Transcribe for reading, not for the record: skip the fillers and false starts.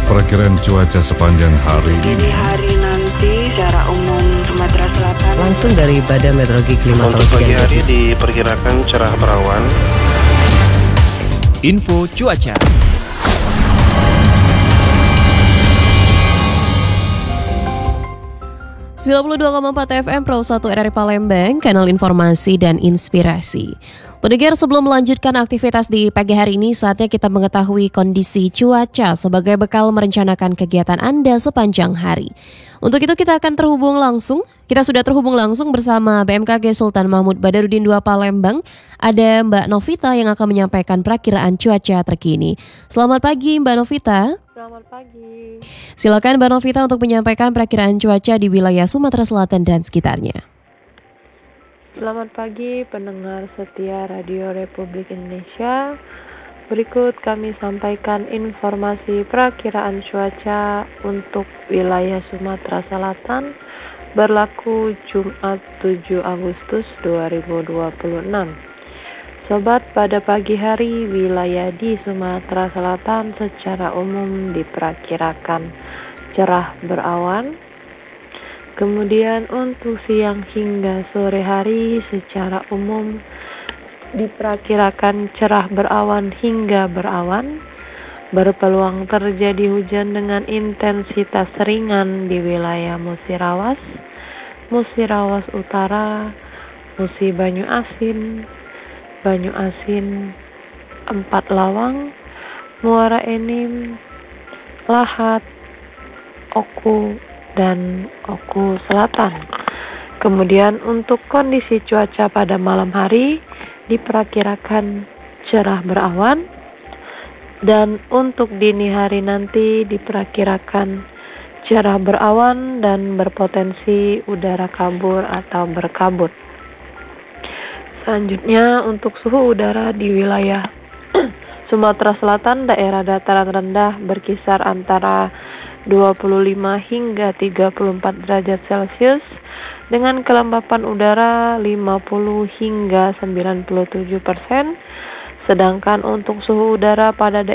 Perakiraan cuaca sepanjang hari Dini hari nanti secara umum Sumatera Selatan. Langsung dari Badan Meteorologi Untuk Klimatologi pagi dan hari Geofisika. diperkirakan cerah berawan. Info cuaca. ...92,4 FM Pro 1 RRI Palembang, kanal informasi dan inspirasi. Pendengar, sebelum melanjutkan aktivitas di pagi hari ini, saatnya kita mengetahui kondisi cuaca sebagai bekal merencanakan kegiatan Anda sepanjang hari. Untuk itu kita akan kita sudah terhubung langsung bersama BMKG Sultan Mahmud Badarudin II Palembang. Ada Mbak Novita yang akan menyampaikan perakiraan cuaca terkini. Selamat pagi Mbak Novita. Selamat pagi. Silakan Mbak Novita untuk menyampaikan perakiraan cuaca di wilayah Sumatera Selatan dan sekitarnya. Selamat pagi pendengar setia Radio Republik Indonesia. Berikut kami sampaikan informasi perakiraan cuaca untuk wilayah Sumatera Selatan berlaku Jumat 7 Agustus 2026. Sobat, pada pagi hari wilayah di Sumatera Selatan secara umum diperkirakan cerah berawan. Kemudian untuk siang hingga sore hari secara umum diperkirakan cerah berawan hingga berawan. Berpeluang terjadi hujan dengan intensitas ringan di wilayah Musirawas, Musirawas Utara, Musi Banyu Asin, Empat Lawang, Muara Enim, Lahat, Oku, dan Oku Selatan. Kemudian untuk kondisi cuaca pada malam hari diperkirakan cerah berawan, dan untuk dini hari nanti diperkirakan cerah berawan dan berpotensi udara kabur atau berkabut. Selanjutnya untuk suhu udara di wilayah Sumatera Selatan, daerah dataran rendah berkisar antara 25 hingga 34 derajat Celcius dengan kelembapan udara 50 hingga 97%. Sedangkan untuk suhu udara pada